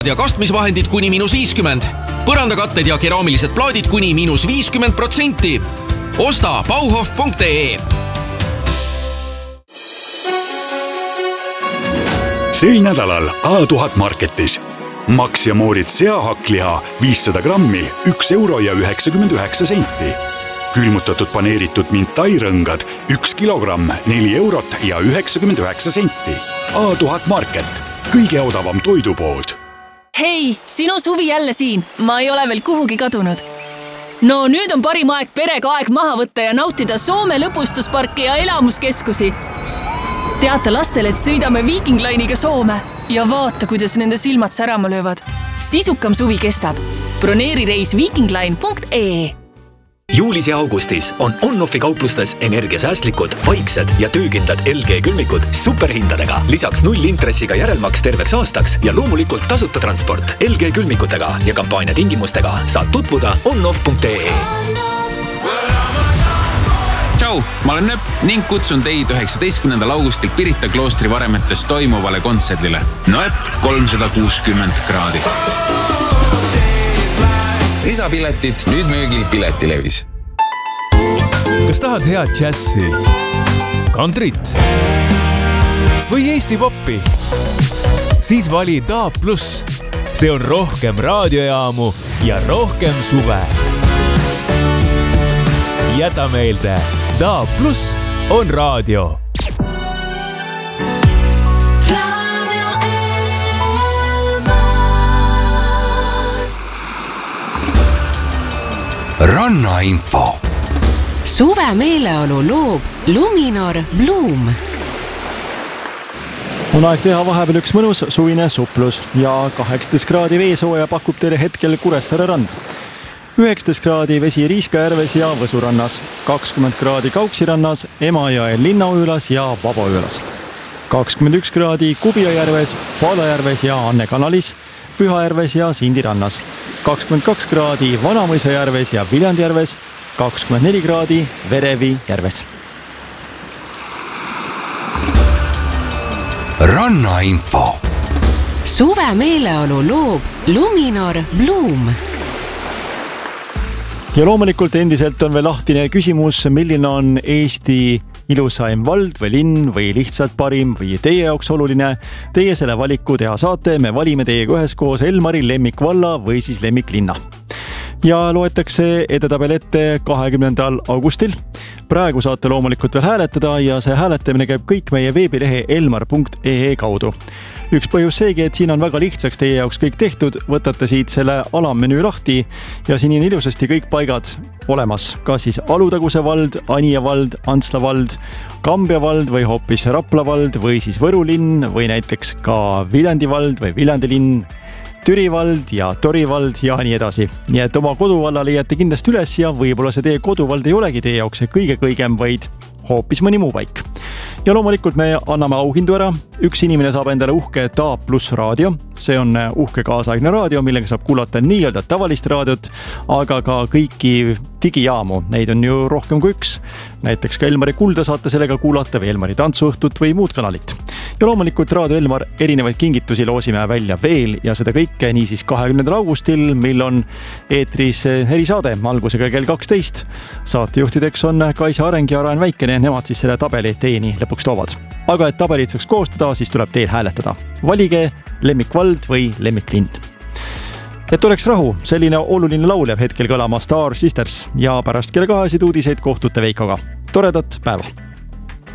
ja kastmisvahendid kuni -50. Põrandakatted ja keraamilised plaadid kuni -50%. Osta bauhof.ee. Sel nädalal A1000 Marketis. Max ja Moorit seahakkliha 500 grammi 1,99 €. Külmutatud paneeritud mintairõngad 1 kilogramm 4,99 €. A1000 Market. Kõige odavam toidupood. Hei, sinu suvi jälle siin. Ma ei ole veel kuhugi kadunud. No nüüd on parim aeg perega aeg maha võtta ja nautida Soome lõbustusparki ja elamuskeskusi. Teata lastele, et sõidame Viking Line'iga Soome ja vaata, kuidas nende silmad särama löövad. Sisukam suvi kestab. Broneeri reis vikingline.ee. Juulis ja augustis on On-Offi kauplustes energiasäästlikud, vaiksed ja töökindlad LG külmikud superhindadega. Lisaks 0 intressiga järelmaks terveks aastaks ja loomulikult tasuta transport. LG külmikutega ja kampaania tingimustega saad tutvuda onoff.ee. Tšau, ma olen Nööp ning kutsun teid 19. augustil Pirita kloostri varemetes toimuvale kontserdile. Nööp 360 kraadi. Lisapiletid nüüd müügil Piletilevis. Kas tahad head džässi, kantrit või Eesti poppi? Siis vali DAB+. See on rohkem raadiojaamu ja rohkem suve. Jäta meelde, DAB+ on raadio. Rannainfo. Suve meeleolu loob Luminor Bloom. On aeg teha vahepeal üks mõnus suvine suplus ja 18 kraadi veesooja pakub teile hetkel Kuressaare rand. 19 kraadi vesi Riiskajärves ja Võsurannas, 20 kraadi Kauksirannas, Emajõe Linnaujülas ja Vabaujülas, 21 kraadi Kubiajärves, Paadajärves ja Anne kanalis, Pühajärves ja Sindirannas, 22 kraadi Vanamõisajärves ja Viljandjärves, 24 kraadi Verevi järves. Rannainfo. Suve meeleolu loob Luminor Bloom. Ja loomulikult endiselt on veel lahtine küsimus, milline on Eesti ilusaim vald või linn või lihtsalt parim või teie jaoks oluline. Teie selle valiku teha saate, me valime teiega üheskoos Elmari lemmikvalla või siis lemmiklinna. Ja loetakse edetabel ette 20. augustil. Praegu saate loomulikult veel hääletada ja see hääletamine käib kõik meie veebilehe elmar.ee kaudu. Üks põhjus seegi, et siin on väga lihtsaks teie jaoks kõik tehtud, võtate siit selle alammenüü lahti ja siin on ilusasti kõik paigad olemas. Kas siis Alutaguse vald, Anija vald, Antsla vald, Kambja vald või hoopis Rapla vald või siis Võru linn või näiteks ka Viljandi vald või Viljandi linn, Türi vald ja Tori vald ja nii edasi. Nii et oma koduvalla leiate kindlasti üles ja võib-olla see teie koduvald ei olegi teie jaoks see kõige-kõigem, vaid hoopis mõni muu paik. Ja loomulikult me anname auhindu ära. Üks inimene saab endale uhke DAB+ raadio. See on uhke kaasaegne raadio, millega saab kuulata nii-öelda tavalist raadiot, aga ka kõiki digijaamu. Neid on ju rohkem kui üks. Näiteks ka Elmari Kulda saate sellega kuulata või Elmari tantsuõhtut või muud kanalit. Ja loomulikult Raadio Elmar erinevaid kingitusi loosime välja veel ja seda kõike nii siis 20. augustil, mil on eetris erisaade algusega kell 12. Saatejuhtideks on Kaisa Areng ja Raen Väikene, nemad siis selle tabeli teieni lõpuks toovad. Aga et tabelit saaks koostada, siis tuleb teil hääletada. Valige lemmikvald või lemmiklinn. Et oleks rahu, selline oluline laul jääb hetkel kõlama Star Sisters ja pärast kella 2 uudiseid kohtute Veikoga. Toredat päeva!